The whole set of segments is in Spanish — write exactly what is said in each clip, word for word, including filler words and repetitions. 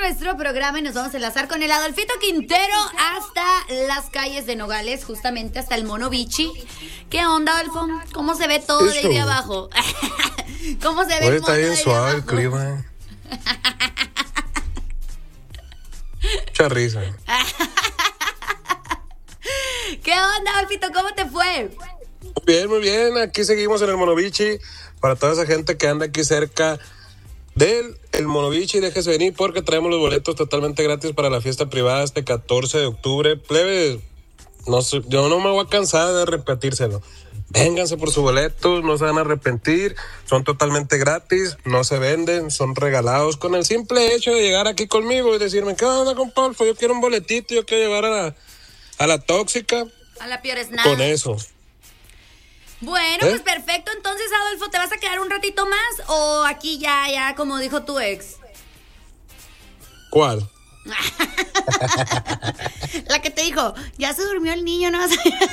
nuestro programa y nos vamos a enlazar con el Adolfito Quintero hasta las calles de Nogales, justamente hasta el Mono Bichi. ¿Qué onda, Adolfo? ¿Cómo se ve todo de ahí de abajo? ¿Cómo se ve Hoy el está mono bien de ahí suave abajo? el clima. Mucha risa. ¿Qué onda, Adolfito? ¿Cómo te fue? Muy bien, muy bien. Aquí seguimos en el Monovichi. Para toda esa gente que anda aquí cerca del el Monovichi, déjese venir porque traemos los boletos totalmente gratis para la fiesta privada este catorce de octubre. Plebes, no sé, yo no me voy a cansar de repetírselo. Vénganse por su boleto, no se van a arrepentir, son totalmente gratis, no se venden, son regalados. Con el simple hecho de llegar aquí conmigo y decirme, ¿qué onda, compadre? Yo quiero un boletito, yo quiero llevar a la, a la tóxica. A la peor es nada. Con eso. Bueno, ¿Eh? pues perfecto. Entonces, Adolfo, ¿te vas a quedar un ratito más o aquí ya, ya, como dijo tu ex? ¿Cuál? La que te dijo, ya se durmió el niño, ¿no?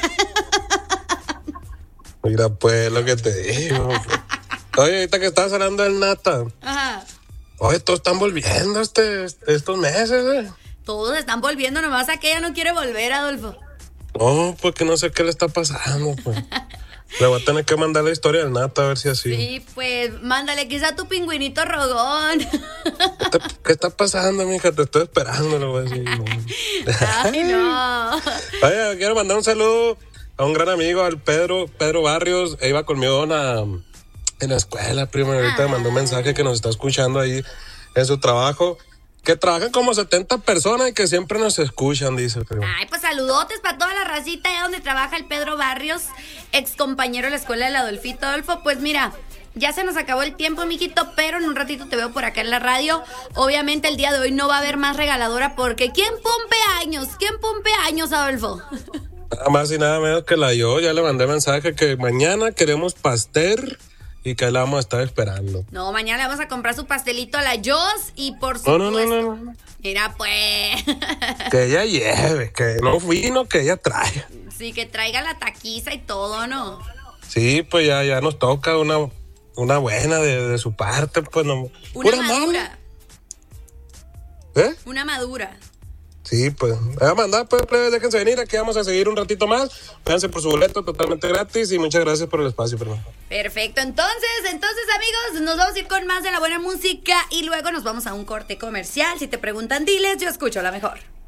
Mira, pues, lo que te digo. Oye, ahorita que estás hablando del nata. Ajá. Oye, todos están volviendo este, estos meses, ¿eh? Todos están volviendo, nomás a que ella no quiere volver, Adolfo. No, porque no sé qué le está pasando, pues. Le voy a tener que mandar la historia del nata a ver si así. Sí, pues, mándale quizá tu pingüinito rogón. ¿Qué, te- qué está pasando, mija? Te estoy esperando, le voy a decir. No. Ay, no. Oye, quiero mandar un saludo a un gran amigo, al Pedro, Pedro Barrios. Él iba conmigo en la, en la escuela, primo. Ahorita me mandó un mensaje que nos está escuchando ahí en su trabajo. Que trabajan como setenta personas y que siempre nos escuchan, dice, primo. Ay, pues saludotes para toda la racita allá donde trabaja el Pedro Barrios, ex compañero de la escuela del Adolfito. Adolfo, pues mira, ya se nos acabó el tiempo, mijito, pero en un ratito te veo por acá en la radio. Obviamente el día de hoy no va a haber más regaladora porque ¿quién cumple años? ¿Quién cumple años, Adolfo? Nada más y nada menos que la yo. Ya le mandé mensaje que mañana queremos pastel y que la vamos a estar esperando. No, mañana le vamos a comprar su pastelito a la Jos y por No, supuesto... no, no, no, no. Mira, pues... Que ella lleve, que no vino, que ella traiga. Sí, que traiga la taquiza y todo, ¿no? Sí, pues ya, ya nos toca una, una buena de, de su parte, pues no. Una pura madura. mala. ¿Eh? Una madura. Sí, pues. Voy a mandar, pues, plebes, déjense venir. Aquí vamos a seguir un ratito más. Véanse por su boleto totalmente gratis y muchas gracias por el espacio, perdón. Perfecto, entonces, entonces amigos, nos vamos a ir con más de la buena música y luego nos vamos a un corte comercial. Si te preguntan, diles, yo escucho la mejor.